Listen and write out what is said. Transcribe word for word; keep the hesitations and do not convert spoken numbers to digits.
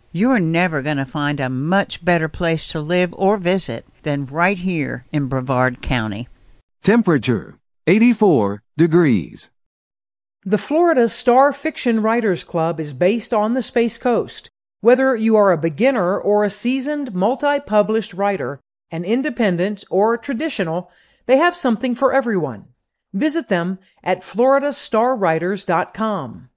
You're never going to find a much better place to live or visit than right here in Brevard County. Temperature, eighty-four degrees. The Florida Star Fiction Writers Club is based on the Space Coast. Whether you are a beginner or a seasoned, multi-published writer, an independent or traditional, they have something for everyone. Visit them at florida star writers dot com.